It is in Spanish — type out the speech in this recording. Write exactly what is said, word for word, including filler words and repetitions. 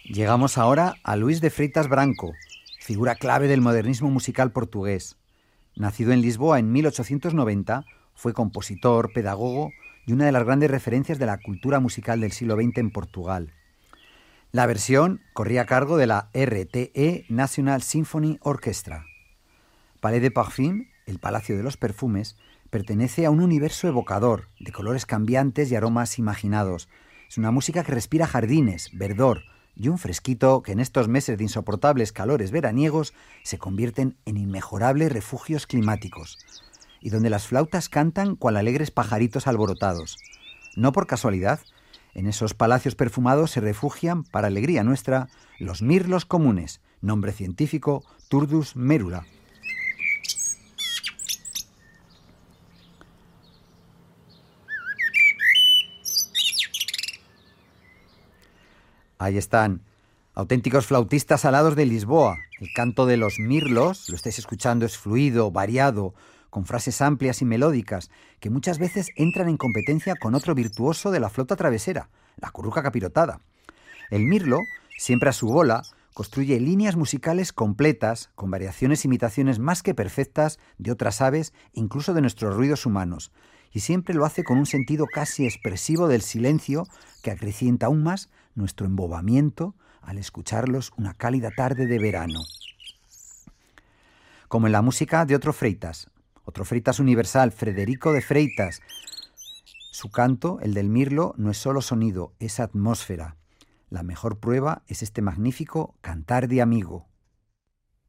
Llegamos ahora a Luís de Freitas Branco, figura clave del modernismo musical portugués. Nacido en Lisboa en mil ochocientos noventa, fue compositor, pedagogo y una de las grandes referencias de la cultura musical del siglo veinte en Portugal. La versión corría a cargo de la R T E National Symphony Orchestra. Palais de Parfum, el Palacio de los Perfumes, pertenece a un universo evocador, de colores cambiantes y aromas imaginados. Es una música que respira jardines, verdor y un fresquito que en estos meses de insoportables calores veraniegos se convierten en inmejorables refugios climáticos, y donde las flautas cantan cual alegres pajaritos alborotados. No por casualidad, en esos palacios perfumados se refugian, para alegría nuestra, los mirlos comunes, nombre científico Turdus merula. Ahí están, auténticos flautistas alados de Lisboa. El canto de los mirlos, lo estáis escuchando, es fluido, variado, con frases amplias y melódicas, que muchas veces entran en competencia con otro virtuoso de la flauta travesera, la curruca capirotada. El mirlo, siempre a su bola, construye líneas musicales completas, con variaciones e imitaciones más que perfectas de otras aves, incluso de nuestros ruidos humanos, y siempre lo hace con un sentido casi expresivo del silencio que acrecienta aún más nuestro embobamiento al escucharlos una cálida tarde de verano. Como en la música de otro Freitas, otro Freitas universal, Frederico de Freitas, su canto, el del mirlo, no es solo sonido, es atmósfera. La mejor prueba es este magnífico Cantar de Amigo.